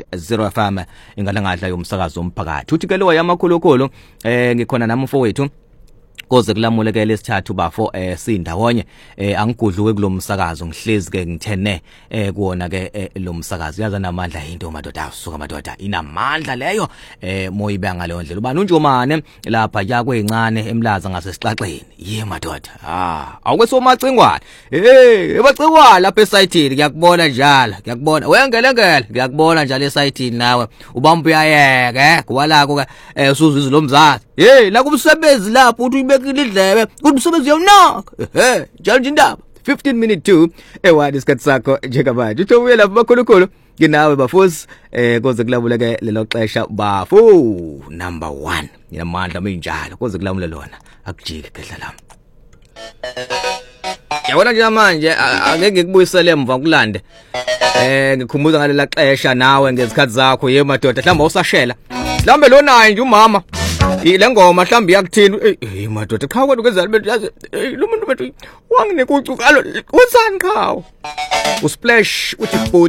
100.0 FM ingalangadla yomsakazo omphakathi uthi ke lo yamakhulukhulu ngikhona nami mfowethu koze kulamule ke lesithathu bafo sindawonye angigudluke kulomsakazo ngihlezi ke ngithene kuona ke lo msakazo yaza namandla into madoda asuka madoda inamandla leyo moyibanga leyo ndlela ubani unjomane lapha ya kwencane emlaza ngasesixaxeni ye madoda awukwesomacingwana ebacingwana lapha esayithini ngiyakubona njalo ngiyakubona wengelengele ngiyakubona njalo esayithini nawe ubamba uyayeke kuwalako ke usuzizwe lo mzazi la kumsebenzi lapho uthi uyibekile indlebe kumsebenzi yawunaka njalo nje indaba 15 minutes to ewadi isikhathi sakho njengamanje uthobuye lapha bakhulukhulu nginawe bafosi koze kulabule ke lelo xesha bafo number 1 yamandla menjalo koze kulamule lona akujike gedla lami yabona nje manje angeke ngikubuyisele emva kulande ngikhumbuza ngalela xesha nawe ngezikhathi zakho ye madoda mhlawumbe usashela mhlawumbe lo naye nje umama ile ngoma mhlawumbe yakuthini madoda cha kwethu kwezali yazi lo muntu bethu wanginekucuka alo usani khawo usplash uthi